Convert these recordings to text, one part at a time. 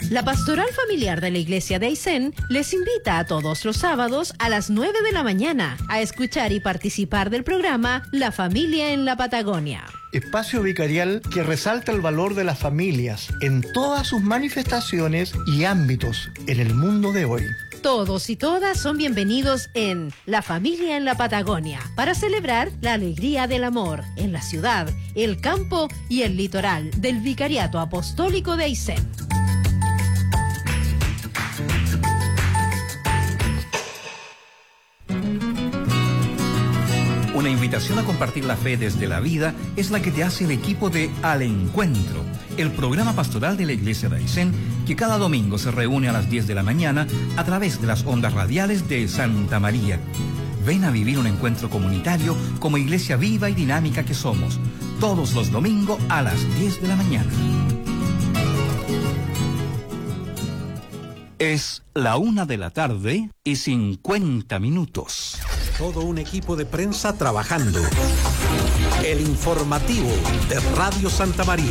La Pastoral Familiar de la Iglesia de Aysén les invita a todos los sábados a las 9 de la mañana a escuchar y participar del programa La Familia en la Patagonia. Espacio vicarial que resalta el valor de las familias en todas sus manifestaciones y ámbitos en el mundo de hoy. Todos y todas son bienvenidos en La Familia en la Patagonia para celebrar la alegría del amor en la ciudad, el campo y el litoral del Vicariato Apostólico de Aysén. Una invitación a compartir la fe desde la vida es la que te hace el equipo de Al Encuentro, el programa pastoral de la Iglesia de Aysén, que cada domingo se reúne a las 10 de la mañana a través de las ondas radiales de Santa María. Ven a vivir un encuentro comunitario como iglesia viva y dinámica que somos, todos los domingos a las 10 de la mañana. Es la 1:50 p.m. Todo un equipo de prensa trabajando. El informativo de Radio Santa María.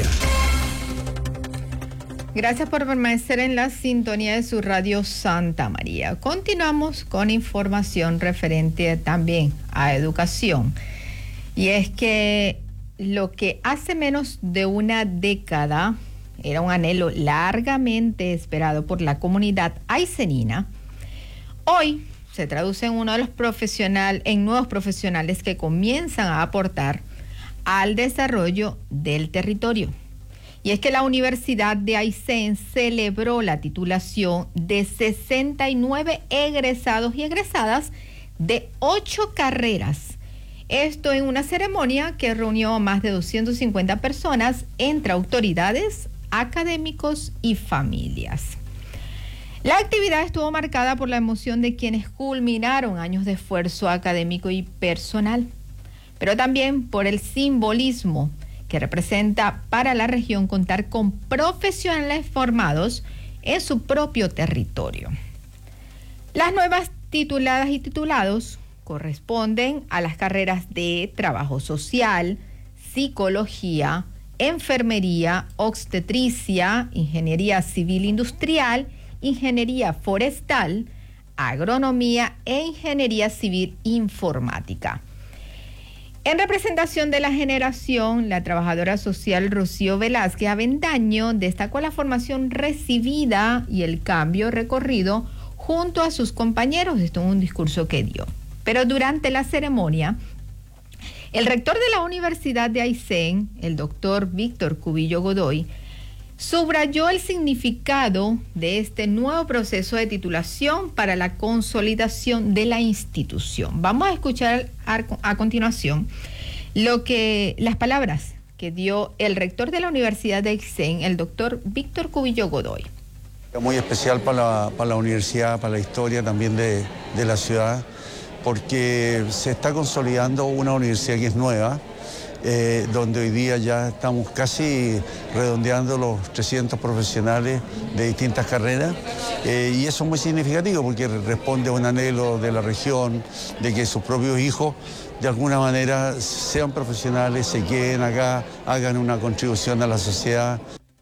Gracias por permanecer en la sintonía de su Radio Santa María. Continuamos con información referente también a educación. Y es que lo que hace menos de una década era un anhelo largamente esperado por la comunidad aysenina, hoy se traduce en nuevos profesionales que comienzan a aportar al desarrollo del territorio. Y es que la Universidad de Aysén celebró la titulación de 69 egresados y egresadas de 8 carreras. Esto en una ceremonia que reunió a más de 250 personas entre autoridades, académicos y familias. La actividad estuvo marcada por la emoción de quienes culminaron años de esfuerzo académico y personal, pero también por el simbolismo que representa para la región contar con profesionales formados en su propio territorio. Las nuevas tituladas y titulados corresponden a las carreras de trabajo social, psicología, enfermería, obstetricia, ingeniería civil industrial, ingeniería forestal, agronomía e ingeniería civil informática. En representación de la generación, la trabajadora social Rocío Velázquez Avendaño destacó la formación recibida y el cambio recorrido junto a sus compañeros. Esto en un discurso que dio. Pero durante la ceremonia, el rector de la Universidad de Aysén, el doctor Víctor Cubillo Godoy, subrayó el significado de este nuevo proceso de titulación para la consolidación de la institución. Vamos a escuchar a continuación las palabras que dio el rector de la Universidad de Aysén, el doctor Víctor Cubillo Godoy. Muy especial para la universidad, para la historia también de la ciudad, porque se está consolidando una universidad que es nueva, donde hoy día ya estamos casi redondeando los 300 profesionales de distintas carreras, y eso es muy significativo porque responde a un anhelo de la región de que sus propios hijos de alguna manera sean profesionales, se queden acá, hagan una contribución a la sociedad.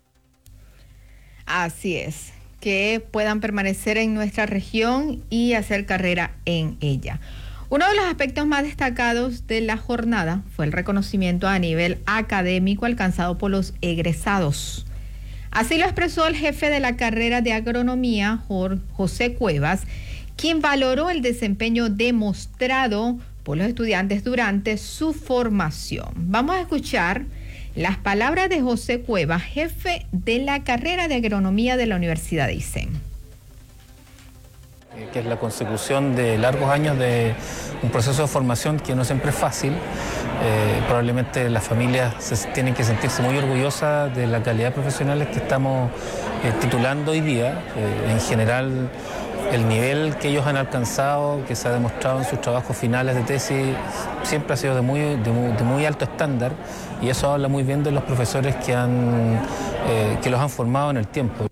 Así es, que puedan permanecer en nuestra región y hacer carrera en ella. Uno de los aspectos más destacados de la jornada fue el reconocimiento a nivel académico alcanzado por los egresados. Así lo expresó el jefe de la carrera de agronomía, José Cuevas, quien valoró el desempeño demostrado por los estudiantes durante su formación. Vamos a escuchar las palabras de José Cuevas, jefe de la carrera de agronomía de la Universidad de Aysén. Que es la consecución de largos años de un proceso de formación que no siempre es fácil. Probablemente las familias tienen que sentirse muy orgullosas de la calidad de profesionales que estamos titulando hoy día. En general, el nivel que ellos han alcanzado, que se ha demostrado en sus trabajos finales de tesis, siempre ha sido de muy alto estándar, y eso habla muy bien de los profesores que los han formado en el tiempo.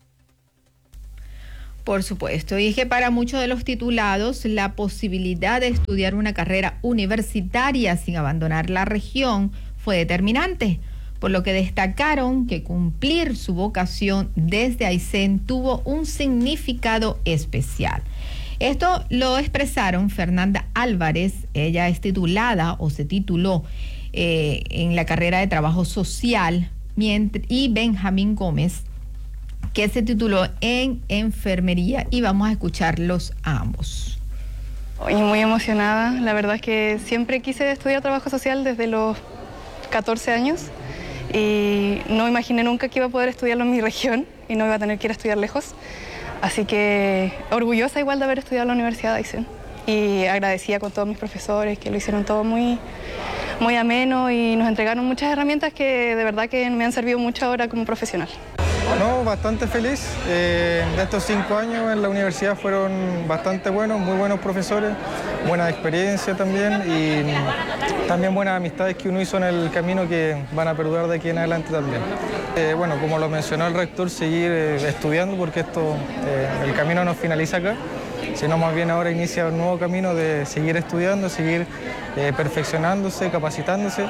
Por supuesto, y es que para muchos de los titulados la posibilidad de estudiar una carrera universitaria sin abandonar la región fue determinante, por lo que destacaron que cumplir su vocación desde Aysén tuvo un significado especial. Esto lo expresaron Fernanda Álvarez, ella es titulada o se tituló en la carrera de trabajo social, y Benjamín Gómez, que se tituló en enfermería, y vamos a escucharlos a ambos. Y muy emocionada, la verdad es que siempre quise estudiar trabajo social desde los 14 años y no imaginé nunca que iba a poder estudiarlo en mi región y no iba a tener que ir a estudiar lejos. Así que orgullosa igual de haber estudiado en la Universidad de Aysén y agradecida con todos mis profesores que lo hicieron todo muy ameno y nos entregaron muchas herramientas que de verdad que me han servido mucho ahora como profesional. No, bastante feliz. De estos 5 años en la universidad fueron bastante buenos, muy buenos profesores, buena experiencia también y también buenas amistades que uno hizo en el camino que van a perdurar de aquí en adelante también. Bueno, como lo mencionó el rector, seguir estudiando porque el camino no finaliza acá, sino más bien ahora inicia un nuevo camino de seguir estudiando, seguir perfeccionándose, capacitándose.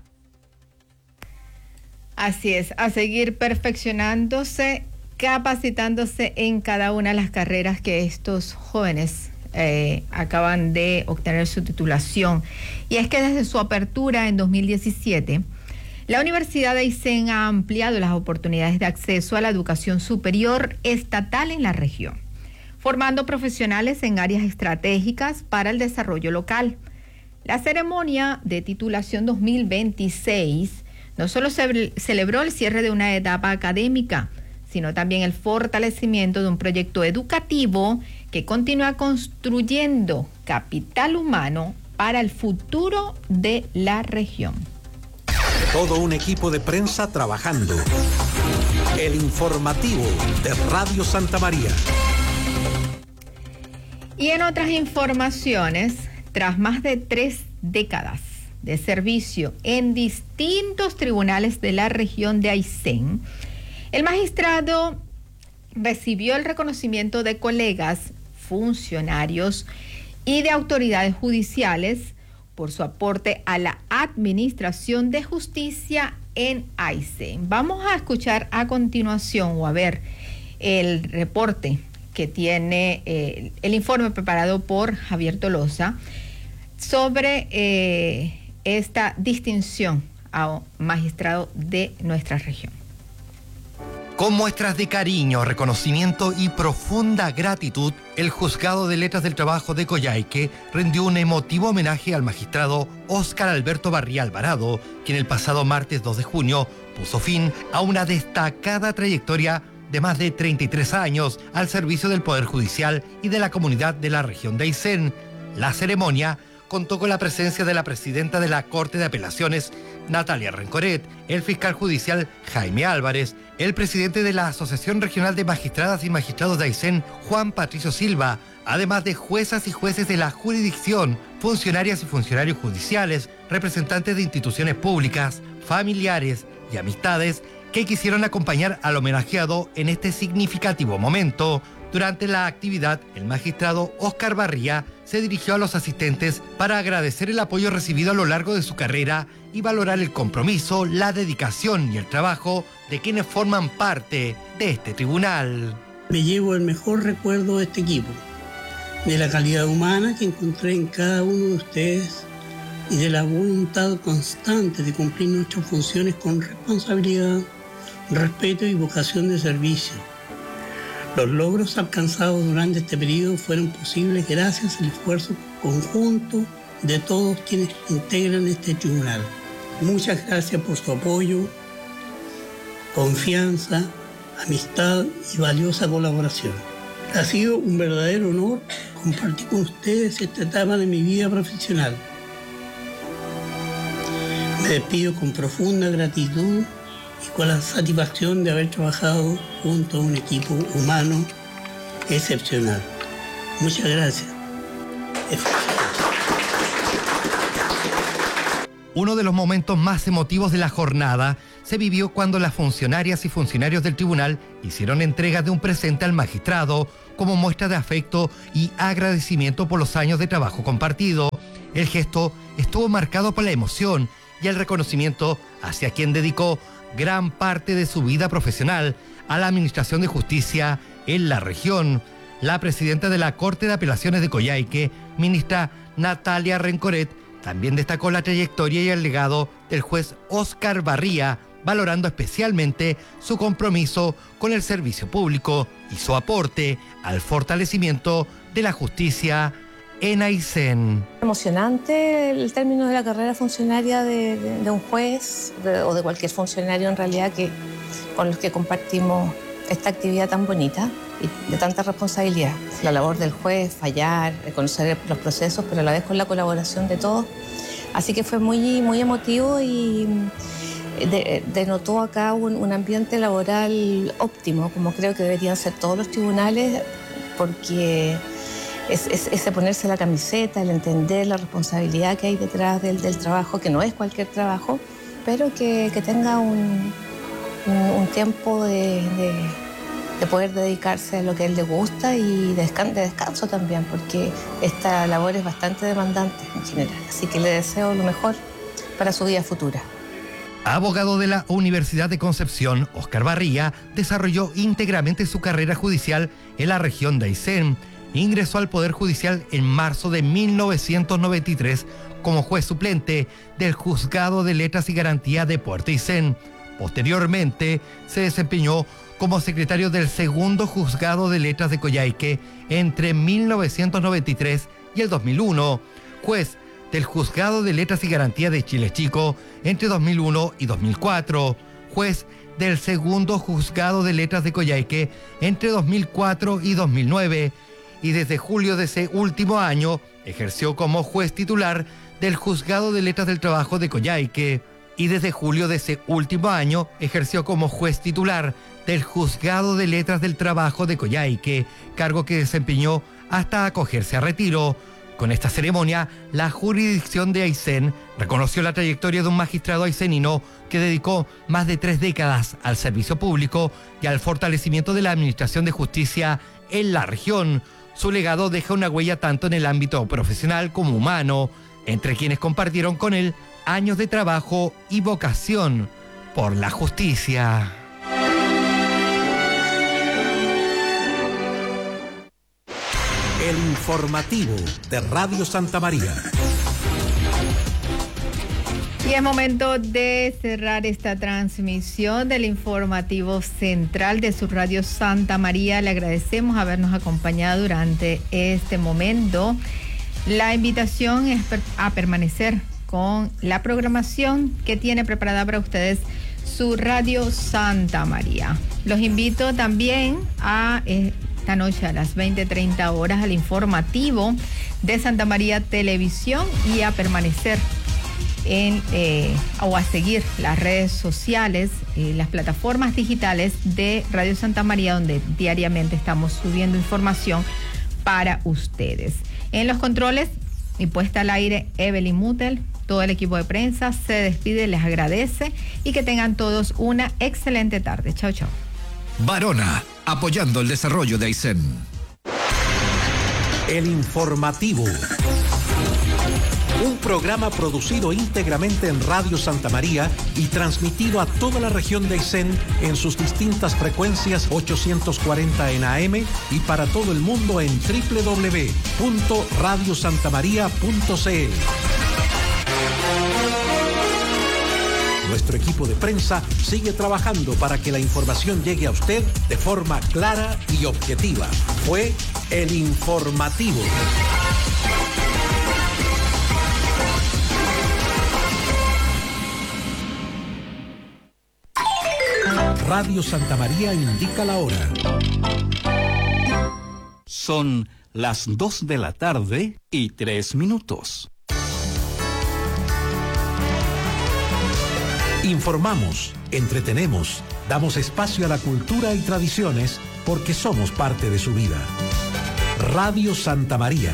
Así es, a seguir perfeccionándose, capacitándose en cada una de las carreras que estos jóvenes acaban de obtener su titulación. Y es que desde su apertura en 2017, la Universidad de Aysén ha ampliado las oportunidades de acceso a la educación superior estatal en la región, formando profesionales en áreas estratégicas para el desarrollo local. La ceremonia de titulación 2026 no solo celebró el cierre de una etapa académica, sino también el fortalecimiento de un proyecto educativo que continúa construyendo capital humano para el futuro de la región. Todo un equipo de prensa trabajando. El informativo de Radio Santa María. Y en otras informaciones, tras más de 3 décadas de servicio en distintos tribunales de la región de Aysén, el magistrado recibió el reconocimiento de colegas, funcionarios y de autoridades judiciales por su aporte a la administración de justicia en Aysén. Vamos a escuchar a continuación o a ver el reporte que tiene el informe preparado por Javier Tolosa sobre esta distinción a magistrado de nuestra región. Con muestras de cariño, reconocimiento y profunda gratitud, el Juzgado de Letras del Trabajo de Coyhaique rindió un emotivo homenaje al magistrado Óscar Alberto Barría Alvarado, quien el pasado martes 2 de junio puso fin a una destacada trayectoria de más de 33 años al servicio del Poder Judicial y de la comunidad de la región de Aysén. La ceremonia contó con la presencia de la presidenta de la Corte de Apelaciones, Natalia Rencoret, el fiscal judicial Jaime Álvarez, el presidente de la Asociación Regional de Magistradas y Magistrados de Aysén, Juan Patricio Silva, además de juezas y jueces de la jurisdicción, funcionarias y funcionarios judiciales, representantes de instituciones públicas, familiares y amistades que quisieron acompañar al homenajeado en este significativo momento. Durante la actividad, el magistrado Óscar Barría se dirigió a los asistentes para agradecer el apoyo recibido a lo largo de su carrera y valorar el compromiso, la dedicación y el trabajo de quienes forman parte de este tribunal. Me llevo el mejor recuerdo de este equipo, de la calidad humana que encontré en cada uno de ustedes y de la voluntad constante de cumplir nuestras funciones con responsabilidad, respeto y vocación de servicio. Los logros alcanzados durante este periodo fueron posibles gracias al esfuerzo conjunto de todos quienes integran este tribunal. Muchas gracias por su apoyo, confianza, amistad y valiosa colaboración. Ha sido un verdadero honor compartir con ustedes esta etapa de mi vida profesional. Me despido con profunda gratitud y con la satisfacción de haber trabajado junto a un equipo humano excepcional. Muchas gracias. Uno de los momentos más emotivos de la jornada se vivió cuando las funcionarias y funcionarios del tribunal hicieron entrega de un presente al magistrado como muestra de afecto y agradecimiento por los años de trabajo compartido. El gesto estuvo marcado por la emoción y el reconocimiento hacia quien dedicó gran parte de su vida profesional a la administración de justicia en la región. La presidenta de la Corte de Apelaciones de Coyhaique, ministra Natalia Rencoret, también destacó la trayectoria y el legado del juez Óscar Barría, valorando especialmente su compromiso con el servicio público y su aporte al fortalecimiento de la justicia en Aysén. Emocionante el término de la carrera funcionaria de un juez o de cualquier funcionario en realidad con los que compartimos esta actividad tan bonita y de tanta responsabilidad. La labor del juez, fallar, reconocer los procesos, pero a la vez con la colaboración de todos. Así que fue muy, muy emotivo y denotó acá un ambiente laboral óptimo, como creo que deberían ser todos los tribunales, porque ese ponerse la camiseta, el entender la responsabilidad que hay detrás del trabajo, que no es cualquier trabajo, pero que tenga un tiempo de poder dedicarse a lo que a él le gusta y de descanso también, porque esta labor es bastante demandante en general. Así que le deseo lo mejor para su vida futura. Abogado de la Universidad de Concepción, Óscar Barría desarrolló íntegramente su carrera judicial en la región de Aysén. Ingresó al Poder Judicial en marzo de 1993 como juez suplente del Juzgado de Letras y Garantía de Puerto Aysén. Posteriormente, se desempeñó como secretario del Segundo Juzgado de Letras de Coyhaique entre 1993 y el 2001, juez del Juzgado de Letras y Garantía de Chile Chico entre 2001 y 2004, juez del Segundo Juzgado de Letras de Coyhaique entre 2004 y 2009, y desde julio de ese último año ejerció como juez titular del Juzgado de Letras del Trabajo de Coyhaique, y desde julio de ese último año ejerció como juez titular del Juzgado de Letras del Trabajo de Coyhaique, cargo que desempeñó hasta acogerse a retiro. Con esta ceremonia, la jurisdicción de Aysén reconoció la trayectoria de un magistrado aysenino que dedicó más de 3 décadas al servicio público y al fortalecimiento de la administración de justicia en la región. Su legado deja una huella tanto en el ámbito profesional como humano, entre quienes compartieron con él años de trabajo y vocación por la justicia. El informativo de Radio Santa María. Y es momento de cerrar esta transmisión del informativo central de su Radio Santa María. Le agradecemos habernos acompañado durante este momento. La invitación es a permanecer con la programación que tiene preparada para ustedes su Radio Santa María. Los invito también a esta noche a las 20:30 horas al informativo de Santa María Televisión y a permanecer o a seguir las redes sociales, las plataformas digitales de Radio Santa María, donde diariamente estamos subiendo información para ustedes. En los controles y puesta al aire, Evelyn Mutel. Todo el equipo de prensa se despide, les agradece y que tengan todos una excelente tarde. Chao, chao. Barona, apoyando el desarrollo de Aysén. El informativo. Un programa producido íntegramente en Radio Santa María y transmitido a toda la región de Aysén en sus distintas frecuencias 840 en AM y para todo el mundo en www.radiosantamaria.cl. Nuestro equipo de prensa sigue trabajando para que la información llegue a usted de forma clara y objetiva. Fue el informativo. Radio Santa María indica la hora. Son las 2 de la tarde y 3 minutos. Informamos, entretenemos, damos espacio a la cultura y tradiciones porque somos parte de su vida. Radio Santa María.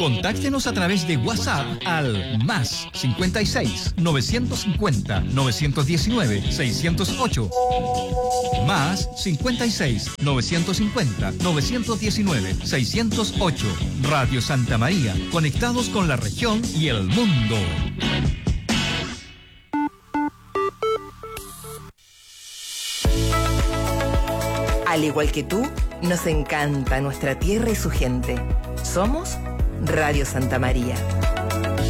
Contáctenos a través de WhatsApp al más 56 950 919 608. Más 56 950 919 608. Radio Santa María, conectados con la región y el mundo. Al igual que tú, nos encanta nuestra tierra y su gente. Somos Radio Santa María.